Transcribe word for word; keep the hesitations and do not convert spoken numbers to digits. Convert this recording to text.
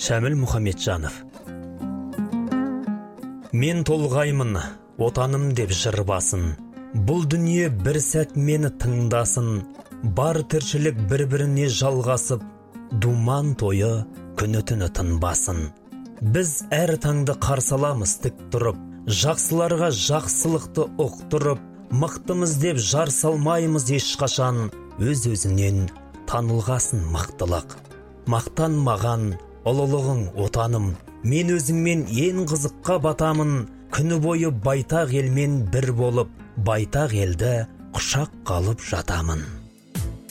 Шәміл Мұхамеджанов. Мен толғаймын, отаным деп жыр басын. Бұл дүние бір сәт мені тыңдасын. Бар тіршілік бір-біріне жалғасып, думан тойы күні-түні тынбасын. Біз әр таңды қарсаламыз тік тұрып, жақсыларға жақсылықты ұқтырып, мықтымыз деп жар салмаймыз ешқашан, өз-өзінен танылғасын мақтылық. Мақтан маған, ұлылығың отаным, мен өзіңмен ең қызыққа батамын, күні бойы байтақ елмен бір болып, байтақ елді құшақ қалып жатамын.